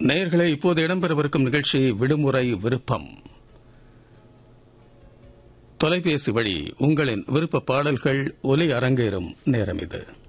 நேயர்களே, இப்போது இடம்பெறவிருக்கும் நிகழ்ச்சி விடுமுறை விருப்பம். தொலைபேசி வழி உங்களின் விருப்ப பாடல்கள் ஒலி அரங்கேறும் நேரம் இது.